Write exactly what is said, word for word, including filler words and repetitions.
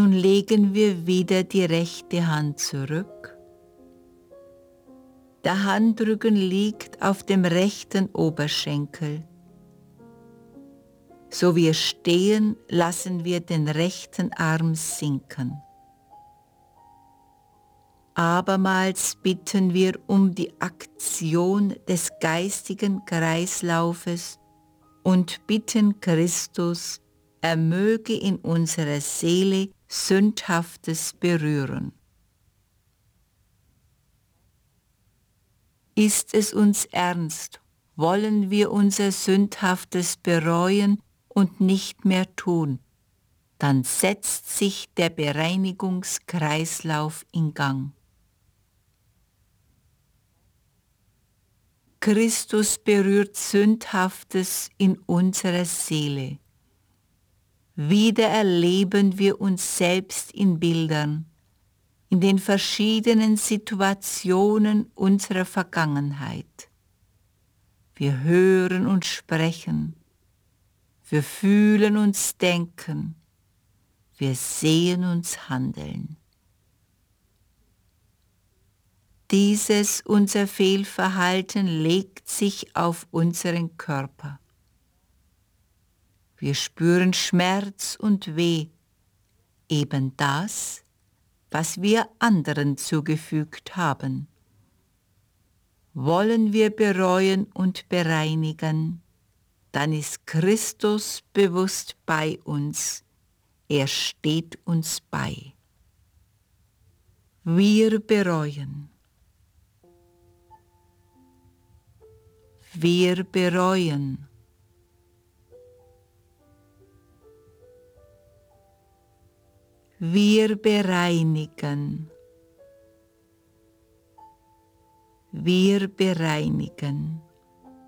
Nun legen wir wieder die rechte Hand zurück. Der Handrücken liegt auf dem rechten Oberschenkel. So wir stehen, lassen wir den rechten Arm sinken. Abermals bitten wir um die Aktion des geistigen Kreislaufes und bitten Christus, er möge in unserer Seele Sündhaftes berühren. Ist es uns ernst, wollen wir unser Sündhaftes bereuen und nicht mehr tun, dann setzt sich der Bereinigungskreislauf in Gang. Christus berührt Sündhaftes in unserer Seele. Wieder erleben wir uns selbst in Bildern, in den verschiedenen Situationen unserer Vergangenheit. Wir hören und sprechen, wir fühlen uns denken, wir sehen uns handeln. Dieses unser Fehlverhalten legt sich auf unseren Körper. Wir spüren Schmerz und Weh, eben das, was wir anderen zugefügt haben. Wollen wir bereuen und bereinigen, dann ist Christus bewusst bei uns, er steht uns bei. Wir bereuen. Wir bereuen. Wir bereinigen. Wir bereinigen.